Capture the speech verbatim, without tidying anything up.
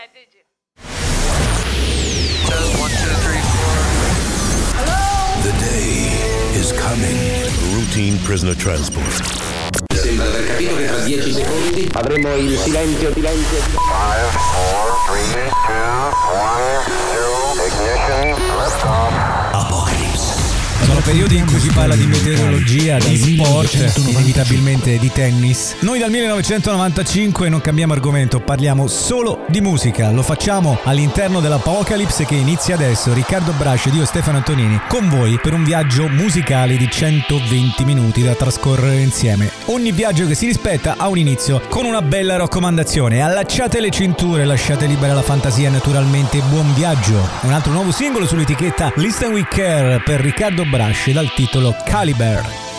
Yeah, did you? One, two, three, four. Hello? The day is coming. Routine prisoner transport. Sembra aver capito che tra dieci secondi avremo il silenzio, silenzio. five, four, three, two, one, zero, ignition, lift off. Apocalypse. Sono periodi in cui si parla di meteorologia, di sport, inevitabilmente di tennis. Noi dal millenovecentonovantacinque non cambiamo argomento, parliamo solo di musica. Lo facciamo all'interno dell'Apocalypse che inizia adesso. Riccardo Brasci ed io Stefano Antonini con voi per un viaggio musicale di centoventi minuti da trascorrere insieme. Ogni viaggio che si rispetta ha un inizio con una bella raccomandazione. Allacciate le cinture, lasciate libera la fantasia, naturalmente buon viaggio. Un altro nuovo singolo sull'etichetta Listen We Care per Riccardo Brasci dal titolo Caliber.